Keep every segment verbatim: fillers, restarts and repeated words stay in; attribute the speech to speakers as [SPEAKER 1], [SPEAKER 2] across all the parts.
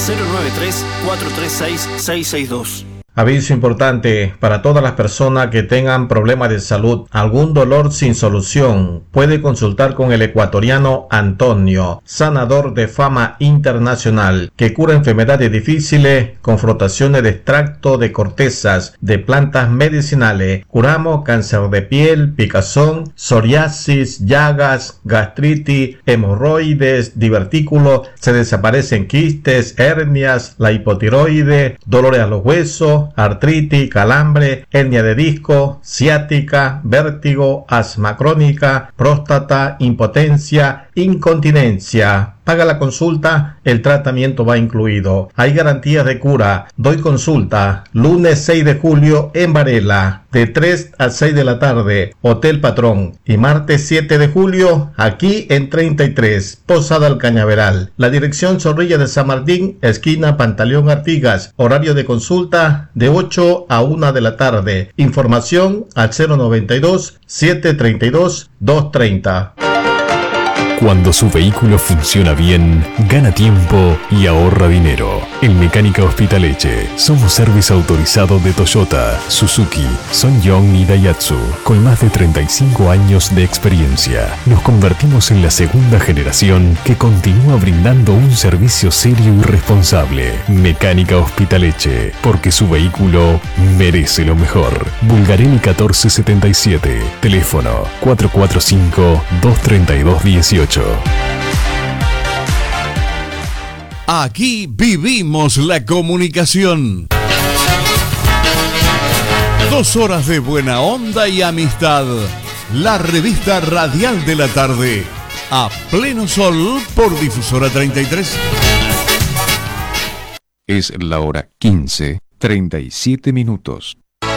[SPEAKER 1] cero nueve tres, cuatro tres seis, seis seis dos.
[SPEAKER 2] Aviso importante para todas las personas que tengan problemas de salud, algún dolor sin solución, puede consultar con el ecuatoriano Antonio, sanador de fama internacional, que cura enfermedades difíciles con frotaciones de extracto de cortezas de plantas medicinales. Curamos cáncer de piel, picazón, psoriasis, llagas, gastritis, hemorroides, divertículos, se desaparecen quistes, hernias, la hipotiroide, dolores a los huesos, artritis, calambre, hernia de disco, ciática, vértigo, asma crónica, próstata, impotencia, incontinencia. Paga la consulta, el tratamiento va incluido. Hay garantías de cura. Doy consulta lunes seis de julio en Varela, de tres a seis de la tarde, Hotel Patrón. Y martes siete de julio, aquí en treinta y tres, Posada El Cañaveral. La dirección Zorrilla de San Martín, esquina Pantaleón Artigas. Horario de consulta de ocho a una de la tarde. Información al cero noventa y dos, setecientos treinta y dos, doscientos treinta.
[SPEAKER 3] Cuando su vehículo funciona bien, gana tiempo y ahorra dinero. En Mecánica Hospitaleche somos servicio autorizado de Toyota, Suzuki, SsangYong y Daihatsu. Con más de treinta y cinco años de experiencia, nos convertimos en la segunda generación que continúa brindando un servicio serio y responsable. Mecánica Hospitaleche, porque su vehículo merece lo mejor. Bulgarelli catorce setenta y siete, teléfono cuatro cuatro cinco, dos tres dos uno ocho.
[SPEAKER 4] Aquí vivimos la comunicación. Dos horas de buena onda y amistad. La revista radial de la tarde. A pleno sol por Difusora treinta y tres.
[SPEAKER 5] Es la hora quince, treinta y siete minutos.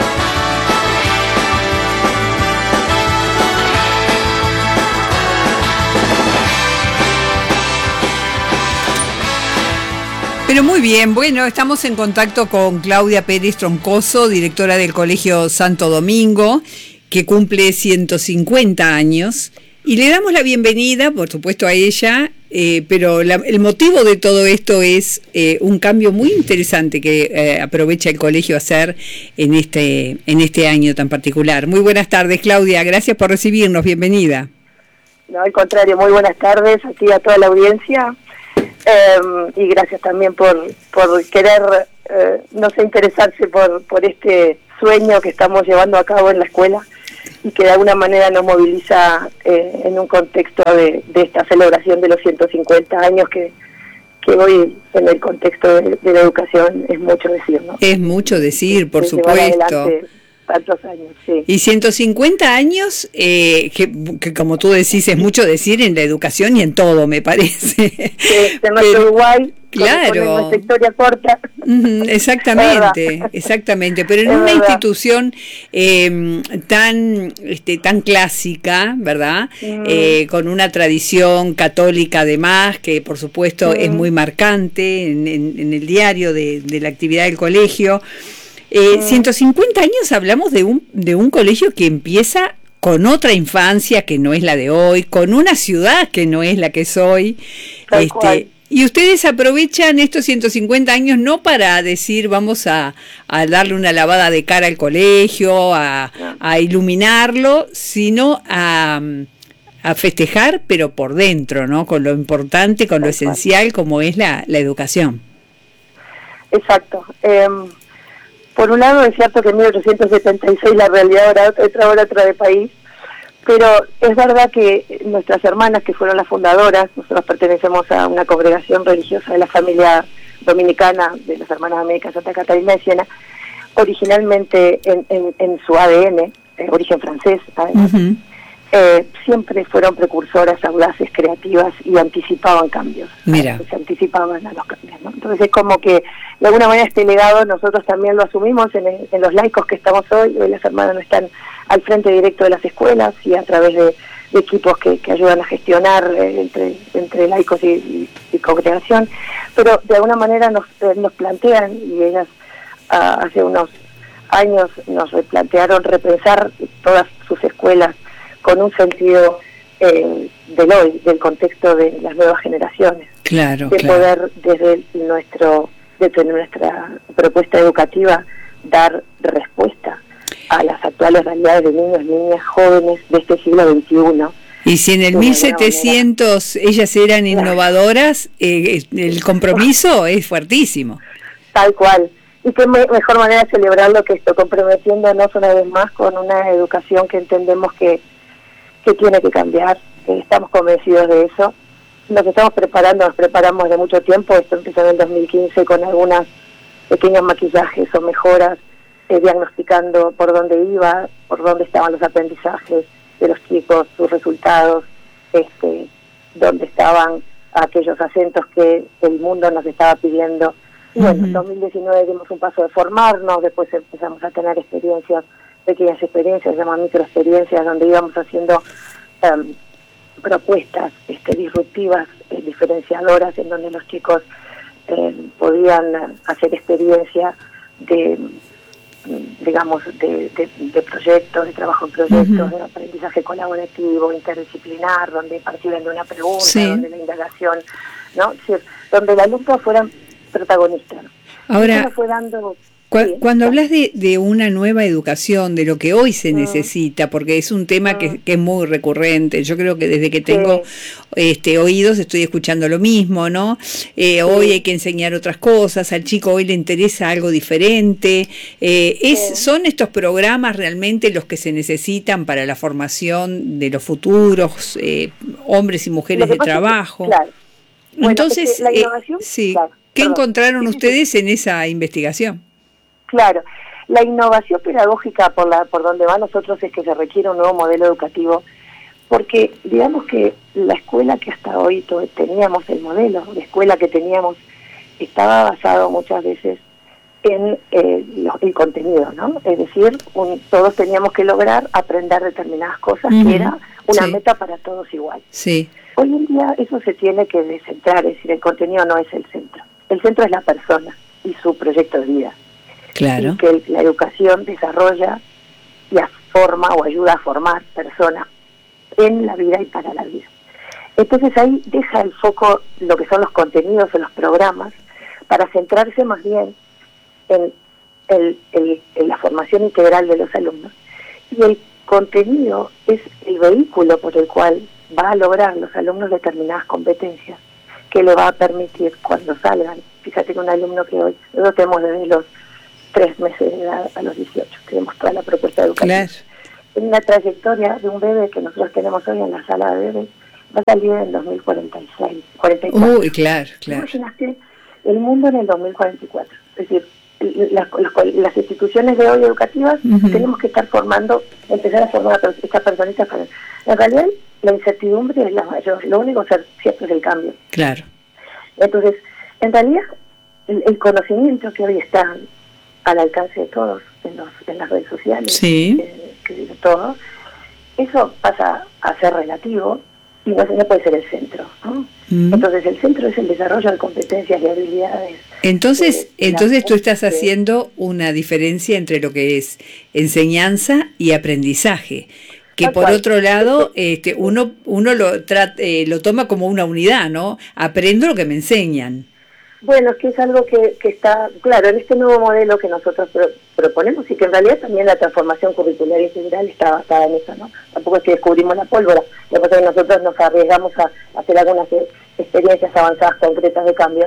[SPEAKER 6] Pero muy bien, bueno, estamos en contacto con Claudia Pérez Troncoso, directora del Colegio Santo Domingo, que cumple ciento cincuenta años, y le damos la bienvenida, por supuesto, a ella, eh, pero la, el motivo de todo esto es eh, un cambio muy interesante que eh, aprovecha el colegio a hacer en este, en este año tan particular. Muy buenas tardes, Claudia, gracias por recibirnos, bienvenida.
[SPEAKER 7] No, al contrario, muy buenas tardes aquí a toda la audiencia. Eh, y gracias también por, por querer, eh, no sé, interesarse por, por este sueño que estamos llevando a cabo en la escuela y que de alguna manera nos moviliza eh, en un contexto de, de esta celebración de los ciento cincuenta años que, que hoy en el contexto de, de la educación es mucho decir, ¿no?
[SPEAKER 6] Es mucho decir, por
[SPEAKER 7] de
[SPEAKER 6] supuesto.
[SPEAKER 7] Tantos años, sí.
[SPEAKER 6] Y ciento cincuenta años, eh, que, que como tú decís, es mucho decir en la educación y en todo, me parece.
[SPEAKER 7] Sí, de nuestro Uruguay,
[SPEAKER 6] claro.
[SPEAKER 7] Nuestra historia corta.
[SPEAKER 6] Uh-huh, exactamente, exactamente. Pero en
[SPEAKER 7] es
[SPEAKER 6] una
[SPEAKER 7] verdad.
[SPEAKER 6] institución eh, tan, este, tan clásica, ¿verdad? Mm. Eh, con una tradición católica además, que por supuesto mm. es muy marcante en, en, en el diario de, de la actividad del colegio. Eh, ciento cincuenta años hablamos de un, de un colegio que empieza con otra infancia que no es la de hoy, con una ciudad que no es la que es hoy. Este, y ustedes aprovechan estos ciento cincuenta años no para decir vamos a, a darle una lavada de cara al colegio, a, a iluminarlo, sino a, a festejar, pero por dentro, ¿no? Con lo importante, con lo esencial como es la, la educación.
[SPEAKER 7] Exacto. Eh... Por un lado, es cierto que en mil ochocientos setenta y seis la realidad era otra, era otra de país, pero es verdad que nuestras hermanas, que fueron las fundadoras, nosotros pertenecemos a una congregación religiosa de la familia dominicana, de las hermanas Américas Santa Catarina de Siena, originalmente en, en, en su A D N, eh, origen francés, además, uh-huh. eh, siempre fueron precursoras, audaces, creativas y anticipaban cambios.
[SPEAKER 6] Mira.
[SPEAKER 7] Se anticipaban a los cambios, ¿no? Entonces es como que de alguna manera este legado nosotros también lo asumimos en, el, en los laicos que estamos hoy. Hoy las hermanas no están al frente directo de las escuelas y a través de, de equipos que, que ayudan a gestionar eh, entre, entre laicos y, y, y congregación, pero de alguna manera nos, eh, nos plantean, y ellas uh, hace unos años nos replantearon repensar todas sus escuelas con un sentido eh, del hoy, del contexto de las nuevas generaciones.
[SPEAKER 6] Claro,
[SPEAKER 7] de
[SPEAKER 6] claro.
[SPEAKER 7] poder desde nuestro desde nuestra propuesta educativa dar respuesta a las actuales realidades de niños, niñas, jóvenes de este siglo veintiuno.
[SPEAKER 6] Y si en el mil setecientos ellas eran innovadoras, eh, el compromiso es fuertísimo.
[SPEAKER 7] Tal cual. Y qué me, mejor manera de celebrarlo que esto, comprometiéndonos una vez más con una educación que entendemos que, que tiene que cambiar, que estamos convencidos de eso. Nos estamos preparando, nos preparamos de mucho tiempo, esto empezó en el dos mil quince con algunas pequeños maquillajes o mejoras, eh, diagnosticando por dónde iba, por dónde estaban los aprendizajes de los chicos, sus resultados, este, dónde estaban aquellos acentos que el mundo nos estaba pidiendo. Y bueno, en uh-huh. dos mil diecinueve dimos un paso de formarnos, después empezamos a tener experiencias, pequeñas experiencias, se llaman microexperiencias, donde íbamos haciendo um, propuestas este, disruptivas, eh, diferenciadoras, en donde los chicos eh, podían hacer experiencia de digamos, de, de, de proyectos, de trabajo en proyectos, uh-huh. de aprendizaje colaborativo, interdisciplinar, donde partían de una pregunta, sí. donde la indagación, ¿no? Es decir, donde el alumno fuera protagonista.
[SPEAKER 6] Ahora,
[SPEAKER 7] fue dando...
[SPEAKER 6] Cu- sí, cuando hablas de, de una nueva educación, de lo que hoy se uh-huh. necesita, porque es un tema uh-huh. que, que es muy recurrente, yo creo que desde que tengo sí. este oídos estoy escuchando lo mismo, ¿no? Eh, sí. Hoy hay que enseñar otras cosas, al chico hoy le interesa algo diferente. Eh, es, sí. ¿Son estos programas realmente los que se necesitan para la formación de los futuros eh, hombres y mujeres de trabajo?
[SPEAKER 7] Que, claro. Bueno,
[SPEAKER 6] Entonces,
[SPEAKER 7] es que la innovación,
[SPEAKER 6] eh, sí.
[SPEAKER 7] claro,
[SPEAKER 6] ¿qué
[SPEAKER 7] perdón.
[SPEAKER 6] encontraron
[SPEAKER 7] sí,
[SPEAKER 6] ustedes
[SPEAKER 7] sí.
[SPEAKER 6] en esa investigación?
[SPEAKER 7] Claro, la innovación pedagógica por la por donde va nosotros es que se requiere un nuevo modelo educativo, porque digamos que la escuela que hasta hoy to- teníamos, el modelo de escuela que teníamos, estaba basado muchas veces en eh, lo, el contenido, ¿no? Es decir, un, todos teníamos que lograr aprender determinadas cosas, uh-huh. que era una sí. meta para todos igual.
[SPEAKER 6] Sí.
[SPEAKER 7] Hoy en día eso se tiene que descentrar, es decir, el contenido no es el centro. El centro es la persona y su proyecto de vida.
[SPEAKER 6] Claro.
[SPEAKER 7] Y que la educación desarrolla y forma o ayuda a formar personas en la vida y para la vida. Entonces ahí deja el foco lo que son los contenidos o los programas para centrarse más bien en, el, el, en la formación integral de los alumnos. Y el contenido es el vehículo por el cual va a lograr los alumnos determinadas competencias que le va a permitir cuando salgan. Fíjate que un alumno que hoy, nosotros tenemos desde los tres meses de edad a los dieciocho, tenemos toda la propuesta educativa.
[SPEAKER 6] Claro.
[SPEAKER 7] En una trayectoria de un bebé que nosotros tenemos hoy en la sala de bebés, va a salir en dos mil cuarenta y seis, cuarenta y cuatro.
[SPEAKER 6] Uy, claro, claro.
[SPEAKER 7] Imagínate el mundo en el dos mil cuarenta y cuatro. Es decir, las, las, las instituciones de hoy educativas uh-huh. tenemos que estar formando, empezar a formar a estas personitas para... En realidad, la incertidumbre es la mayor, lo único que cierto es el cambio.
[SPEAKER 6] Claro.
[SPEAKER 7] Entonces, en realidad, el, el conocimiento que hoy está al alcance de todos en, los, en las redes sociales,
[SPEAKER 6] sí.
[SPEAKER 7] eh, que de todo, eso pasa a ser relativo y no, no puede ser el centro, ¿no? Mm. Entonces el centro es el desarrollo de competencias y habilidades.
[SPEAKER 6] Entonces,
[SPEAKER 7] eh,
[SPEAKER 6] entonces
[SPEAKER 7] la,
[SPEAKER 6] tú estás
[SPEAKER 7] eh,
[SPEAKER 6] haciendo una diferencia entre lo que es enseñanza y aprendizaje, que por cual. otro lado este, uno uno lo trata, eh, lo toma como una unidad, ¿no? Aprendo lo que me enseñan.
[SPEAKER 7] Bueno, es que es algo que, que está, claro, en este nuevo modelo que nosotros pro, proponemos y que en realidad también la transformación curricular integral está basada en eso, ¿no? Tampoco es que descubrimos la pólvora, lo que pasa es que nosotros nos arriesgamos a, a hacer algunas experiencias avanzadas concretas de cambio.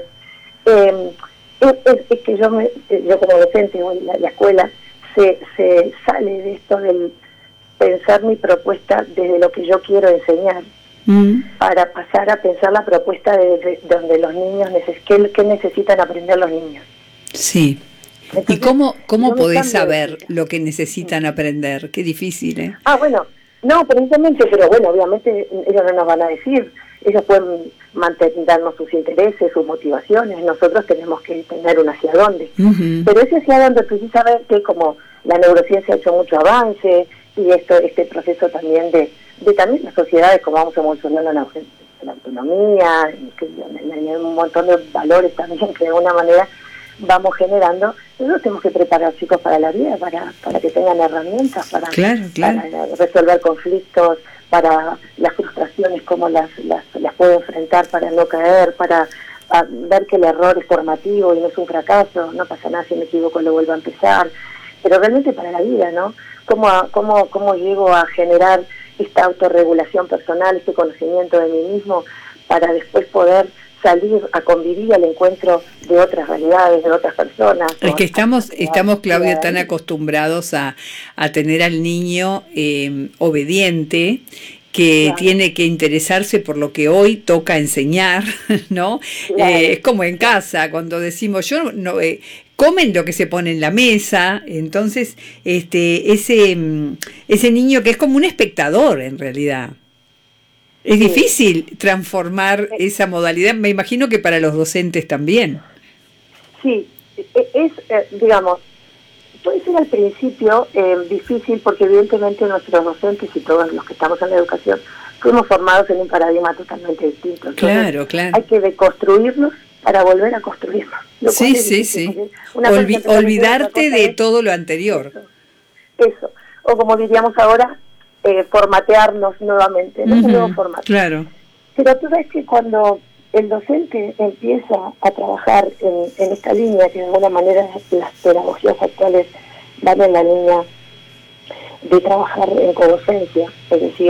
[SPEAKER 7] Eh, es, es, es que yo, me, yo como docente o en la, la escuela se, se sale de esto del pensar mi propuesta desde lo que yo quiero enseñar. Mm. Para pasar a pensar la propuesta de, de donde los niños neces- ¿qué, qué necesitan aprender los niños.
[SPEAKER 6] Sí. Entonces, ¿y cómo cómo podés saber lo que necesitan sí. aprender? Qué difícil, ¿eh?
[SPEAKER 7] Ah, bueno, no, precisamente, pero bueno, obviamente ellos no nos van a decir, ellos pueden mantenernos sus intereses, sus motivaciones, nosotros tenemos que tener un hacia dónde. Uh-huh. Pero ese hacia dónde precisamente como la neurociencia ha hecho mucho avance y esto este proceso también de de también las sociedades, como vamos evolucionando en la, en la autonomía, que, en, en un montón de valores también que de alguna manera vamos generando, nosotros tenemos que preparar chicos para la vida, para para que tengan herramientas, para,
[SPEAKER 6] claro, claro.
[SPEAKER 7] para resolver conflictos, para la frustración frustraciones, cómo las, las, las puedo enfrentar para no caer, para a ver que el error es formativo y no es un fracaso, no pasa nada si me equivoco, lo vuelvo a empezar, pero realmente para la vida, ¿no? ¿Cómo, cómo, cómo llego a generar esta autorregulación personal, este conocimiento de mí mismo, para después poder salir a convivir al encuentro de otras realidades, de otras personas?
[SPEAKER 6] Es que estamos, estamos Claudia, tan acostumbrados a, a tener al niño eh, obediente, que claro. tiene que interesarse por lo que hoy toca enseñar, ¿no? Claro. Eh, es como en casa, cuando decimos, yo no... Eh, comen lo que se pone en la mesa, entonces este ese ese niño que es como un espectador en realidad. Es sí. difícil transformar sí. esa modalidad, me imagino que para los docentes también.
[SPEAKER 7] Sí, es, eh, digamos, puede ser al principio eh, difícil porque evidentemente nuestros docentes y todos los que estamos en la educación fuimos formados en un paradigma totalmente distinto. Entonces,
[SPEAKER 6] claro, claro.
[SPEAKER 7] Hay que deconstruirnos para volver a construirnos.
[SPEAKER 6] Sí, sí, sí. Olvi- olvidarte de todo lo anterior.
[SPEAKER 7] Eso. eso. O como diríamos ahora, eh, formatearnos nuevamente. Uh-huh. Es un nuevo formato.
[SPEAKER 6] Claro.
[SPEAKER 7] Pero tú ves que cuando el docente empieza a trabajar en, en esta línea, que de alguna manera las pedagogías actuales van en la línea de trabajar en codocencia, es decir,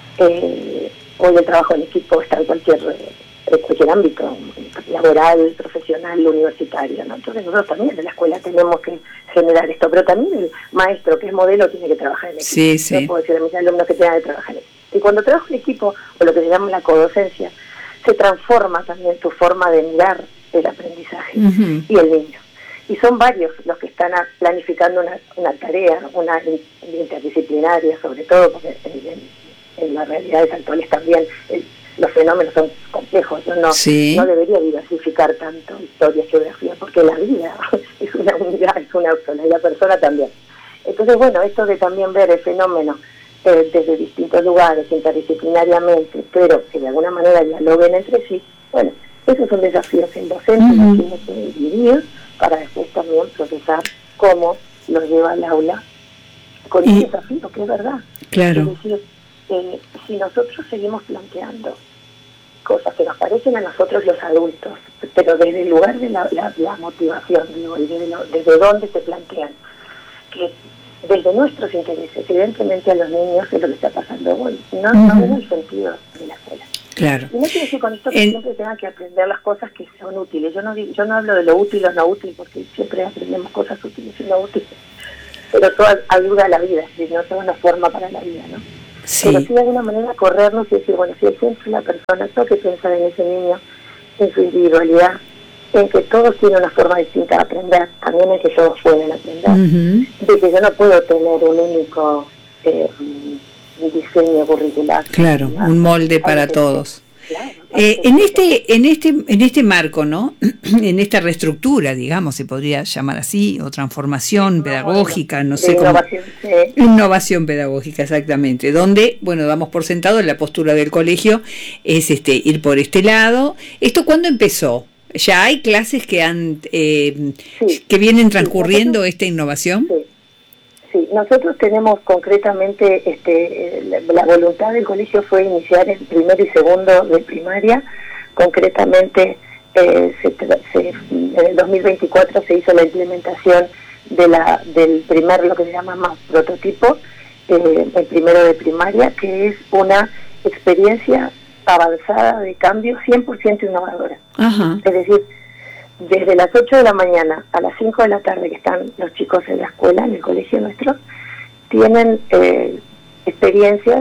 [SPEAKER 7] eh, hoy el trabajo en equipo está en cualquier... en cualquier ámbito, laboral, profesional, universitario, ¿no? Entonces nosotros también en la escuela tenemos que generar esto, pero también el maestro que es modelo tiene que trabajar en equipo.
[SPEAKER 6] Sí, sí.
[SPEAKER 7] No puedo decir a mis alumnos que tengan que trabajar en equipo. Y cuando trabajo en equipo, o lo que se llama la codocencia, se transforma también tu forma de mirar el aprendizaje uh-huh. y el niño. Y son varios los que están planificando una, una tarea, una interdisciplinaria sobre todo, porque en, en, en las realidades actuales también el, los fenómenos son complejos. Yo no, sí. no debería diversificar tanto historia, geografía, porque la vida es una unidad, es una sola, y la persona también. Entonces, bueno, esto de también ver el fenómeno eh, desde distintos lugares, interdisciplinariamente, pero que de alguna manera dialoguen entre sí, bueno, esos son desafíos que el docente uh-huh. tiene que vivir para después también procesar cómo lo lleva al aula con y, ese desafío, que es verdad.
[SPEAKER 6] Claro.
[SPEAKER 7] Es decir, Eh, si nosotros seguimos planteando cosas que nos parecen a nosotros los adultos, pero desde el lugar de la, la, la motivación, digo, y desde, lo, desde dónde se plantean, que desde nuestros intereses, evidentemente a los niños es lo que está pasando hoy, no, uh-huh. no veo el sentido de la escuela.
[SPEAKER 6] Claro.
[SPEAKER 7] Y no quiere decir con esto que
[SPEAKER 6] en...
[SPEAKER 7] siempre tengan que aprender las cosas que son útiles. Yo no digo, yo no hablo de lo útil o no útil, porque siempre aprendemos cosas útiles y no útiles, pero todo ayuda a la vida, es decir, no es una forma para la vida, ¿no? Sí. Pero sí de alguna manera corrernos y decir, bueno, si el centro es la persona, tengo que pensar en ese niño, en su individualidad, en que todos tienen una forma distinta de aprender, también es que todos pueden aprender, uh-huh. de que yo no puedo tener un único eh, diseño curricular.
[SPEAKER 6] Claro, ¿no? Un molde para todos. Claro, eh, en este en este en este marco, ¿no? En esta reestructura, digamos, se podría llamar así, o transformación no, pedagógica, no sé cómo.
[SPEAKER 7] Innovación, sí.
[SPEAKER 6] Innovación pedagógica, exactamente, donde, bueno, damos por sentado la postura del colegio es este ir por este lado. ¿Esto cuándo empezó? ¿Ya hay clases que han eh, sí. que vienen transcurriendo sí, esta innovación?
[SPEAKER 7] Sí. Sí, nosotros tenemos concretamente este, la, la voluntad del colegio fue iniciar el primero y segundo de primaria, concretamente eh, se, se, en el dos mil veinticuatro se hizo la implementación de la del primer, lo que se llama más prototipo, eh, el primero de primaria, que es una experiencia avanzada de cambio cien por ciento innovadora.
[SPEAKER 6] Ajá.
[SPEAKER 7] Es decir, desde las ocho de la mañana a las cinco de la tarde que están los chicos en la escuela, en el colegio nuestro, tienen eh, experiencias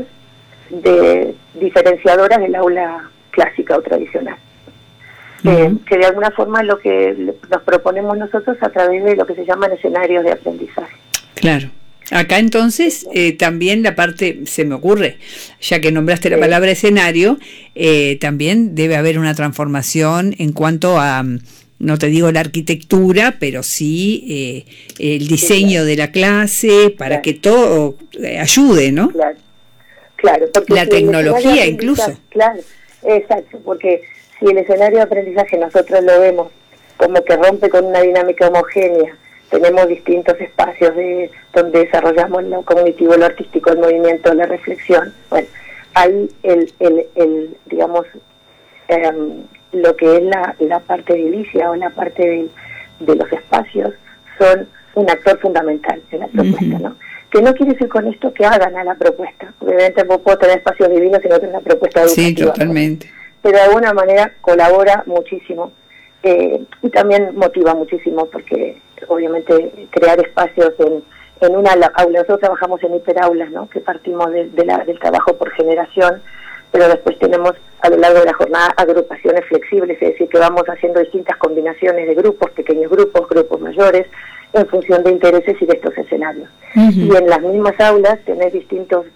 [SPEAKER 7] de diferenciadoras del aula clásica o tradicional. Uh-huh. Eh, que de alguna forma es lo que nos proponemos nosotros a través de lo que se llaman escenarios de aprendizaje.
[SPEAKER 6] Claro. Acá entonces eh, también la parte, se me ocurre, ya que nombraste la palabra escenario, eh, también debe haber una transformación en cuanto a... no te digo la arquitectura, pero sí eh, el diseño sí, claro. de la clase para claro. que todo eh, ayude, ¿no?
[SPEAKER 7] Claro, claro. Porque
[SPEAKER 6] la
[SPEAKER 7] si
[SPEAKER 6] tecnología incluso.
[SPEAKER 7] Claro, exacto, porque si el escenario de aprendizaje nosotros lo vemos como que rompe con una dinámica homogénea, tenemos distintos espacios de donde desarrollamos lo cognitivo, lo artístico, el movimiento, la reflexión, bueno, ahí el, el, el digamos, eh, lo que es la, la parte edilicia o la parte de, de los espacios son un actor fundamental en la propuesta, uh-huh. ¿no? Que no quiere decir con esto que hagan a la propuesta. Obviamente vos podés tener espacios divinos y no tener una propuesta educativa.
[SPEAKER 6] Sí, totalmente.
[SPEAKER 7] ¿no? Pero de alguna manera colabora muchísimo eh, y también motiva muchísimo, porque obviamente crear espacios en, en una aula, nosotros trabajamos en hiperaulas, ¿no? Que partimos de, de la, del trabajo por generación, pero después tenemos a lo largo de la jornada agrupaciones flexibles, es decir, que vamos haciendo distintas combinaciones de grupos, pequeños grupos, grupos mayores, en función de intereses y de estos escenarios. Uh-huh. Y en las mismas aulas tenés distintos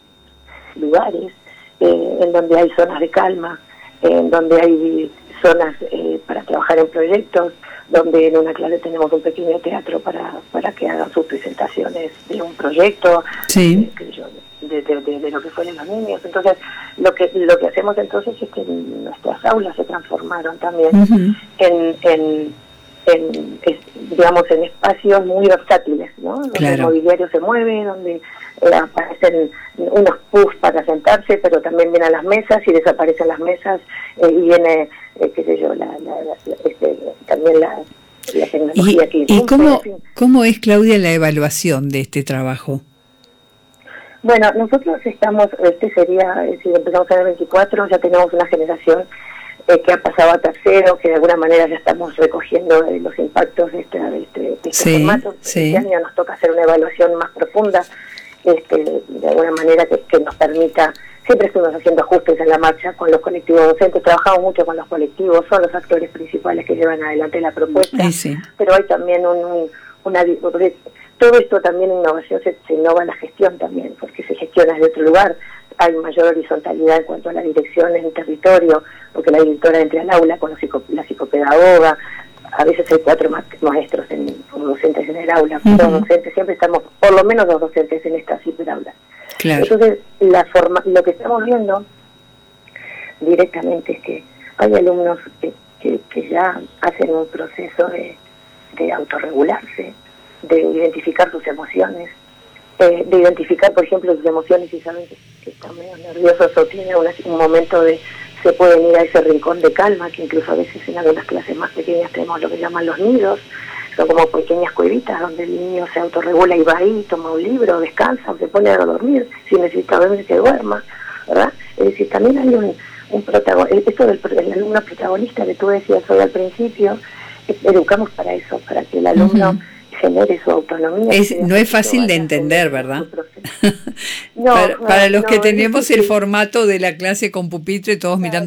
[SPEAKER 7] lugares eh, en donde hay zonas de calma, en donde hay zonas eh, para trabajar en proyectos, donde en una clase tenemos un pequeño teatro para, para que hagan sus presentaciones de un proyecto,
[SPEAKER 6] sí.
[SPEAKER 7] eh, yo, de, de, de, de lo que fueron los niños. Entonces, lo que lo que hacemos entonces es que nuestras aulas se transformaron también uh-huh. en... en En, es, digamos, en espacios muy versátiles, ¿no? Donde claro. el mobiliario se mueve, donde eh, aparecen unos puffs para sentarse, pero también vienen las mesas y desaparecen las mesas eh, y viene, eh, qué sé yo, la, la, la, este, también la, la tecnología.
[SPEAKER 6] ¿Y,
[SPEAKER 7] que
[SPEAKER 6] ¿y cómo, en fin. cómo es, Claudia, la evaluación de este trabajo?
[SPEAKER 7] Bueno, nosotros estamos, este sería, si empezamos en el veinticuatro, ya tenemos una generación Eh, que ha pasado a tercero, que de alguna manera ya estamos recogiendo eh, los impactos de este, de este, de este
[SPEAKER 6] sí,
[SPEAKER 7] formato.
[SPEAKER 6] Sí.
[SPEAKER 7] Este año nos toca hacer una evaluación más profunda, este, de alguna manera que, que nos permita, siempre estamos haciendo ajustes en la marcha con los colectivos docentes, trabajamos mucho con los colectivos, son los actores principales que llevan adelante la propuesta,
[SPEAKER 6] sí, sí.
[SPEAKER 7] pero hay también un, un, una... Todo esto también en innovación se, se innova la gestión también, porque se gestiona desde otro lugar. Hay mayor horizontalidad en cuanto a la dirección en el territorio, porque la directora entra al aula con los psico, la psicopedagoga, a veces hay cuatro ma maestros en, como docentes en el aula, uh-huh. dos docentes, siempre estamos, por lo menos dos docentes en estas hiperaulas.
[SPEAKER 6] Claro.
[SPEAKER 7] Entonces, la forma, lo que estamos viendo directamente es que hay alumnos que, que, que ya hacen un proceso de, de autorregularse, de identificar sus emociones, Eh, de identificar, por ejemplo, sus emociones y saben que, que están medio nerviosos o tienen una, un momento de, se pueden ir a ese rincón de calma, que incluso a veces en algunas clases más pequeñas tenemos lo que llaman los nidos, son como pequeñas cuevitas donde el niño se autorregula y va ahí, toma un libro, descansa, se pone a dormir, si necesita dormir que duerma, ¿verdad? Es decir, también hay un, un protagonista, esto del el alumno protagonista que tú decías hoy al principio, educamos para eso, para que el alumno uh-huh. genere su autonomía.
[SPEAKER 6] Es, no es fácil de entender, ¿verdad? No, para, para los no, que tenemos el formato de la clase con pupitre, todos claro. mirando